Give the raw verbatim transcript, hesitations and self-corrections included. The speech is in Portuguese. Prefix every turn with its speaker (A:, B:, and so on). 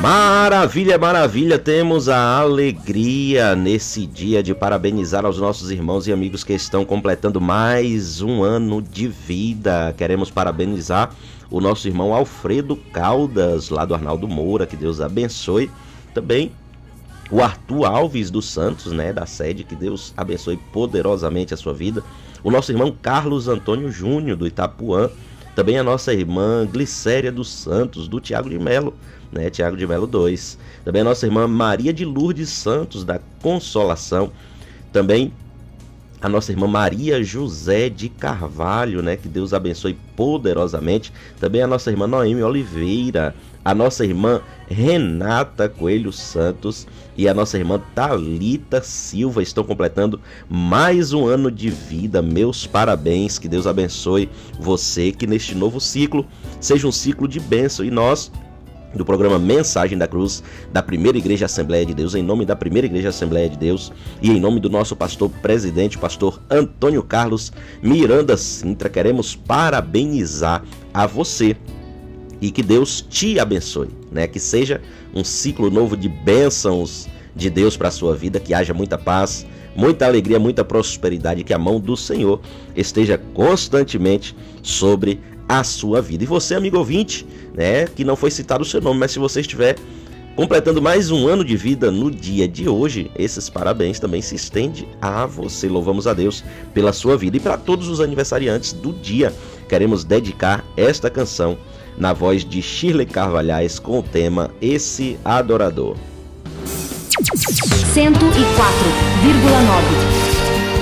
A: Maravilha, maravilha, temos a alegria nesse dia de parabenizar aos nossos irmãos e amigos que estão completando mais um ano de vida. Queremos parabenizar o nosso irmão Alfredo Caldas, lá do Arnaldo Moura, que Deus abençoe. Também o Arthur Alves dos Santos, né, da sede, que Deus abençoe poderosamente a sua vida. O nosso irmão Carlos Antônio Júnior, do Itapuã. Também a nossa irmã Glicéria dos Santos, do Tiago de Melo, né? Tiago de Melo dois. Também a nossa irmã Maria de Lourdes Santos, da Consolação. Também a nossa irmã Maria José de Carvalho, né? Que Deus abençoe poderosamente. Também a nossa irmã Noemi Oliveira. A nossa irmã Renata Coelho Santos e a nossa irmã Thalita Silva estão completando mais um ano de vida. Meus parabéns, que Deus abençoe você, que neste novo ciclo seja um ciclo de bênção. E nós, do programa Mensagem da Cruz, da Primeira Igreja Assembleia de Deus, em nome da Primeira Igreja Assembleia de Deus e em nome do nosso pastor presidente, pastor Antônio Carlos Miranda Sintra, queremos parabenizar a você. E que Deus te abençoe, né? Que seja um ciclo novo de bênçãos de Deus para a sua vida, que haja muita paz, muita alegria, muita prosperidade, que a mão do Senhor esteja constantemente sobre a sua vida. E você, amigo ouvinte, né? Que não foi citado o seu nome, mas se você estiver completando mais um ano de vida no dia de hoje, esses parabéns também se estendem a você. Louvamos a Deus pela sua vida. E para todos os aniversariantes do dia, queremos dedicar esta canção na voz de Shirley Carvalhais com o tema Esse Adorador.
B: cento e quatro vírgula nove